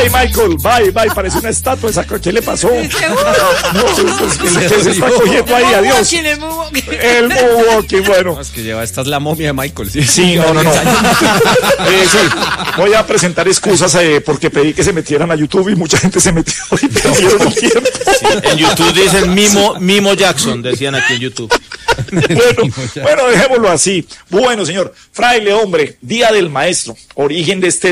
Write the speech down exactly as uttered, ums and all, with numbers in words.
Bye, Michael, bye, bye, parece una estatua esa. ¿Qué le pasó? No, ¿qué se está cogiendo ahí? Adiós. El moonwalking, bueno. Es que lleva, esta es la momia de Michael. Sí, sí no, no, no. eh, sí, voy a presentar excusas eh, porque pedí que se metieran a YouTube y mucha gente se metió y perdieron el tiempo. Sí, en YouTube dicen Mimo, Mimo Jackson, decían aquí en YouTube. Bueno, bueno, dejémoslo así. Bueno, señor, fraile hombre, Día del Maestro, origen de este